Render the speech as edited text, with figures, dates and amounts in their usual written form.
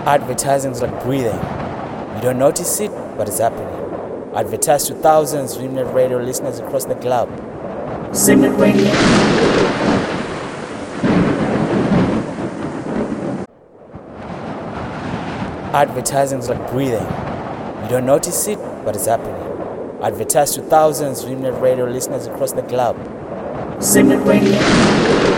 Advertising is like breathing. You don't notice it, but it's happening. Advertise to thousands of internet radio listeners across the globe. Simnet Radio. Advertising is like breathing. You don't notice it, but it's happening. Advertise to thousands of internet radio listeners across the globe. Simnet Radio.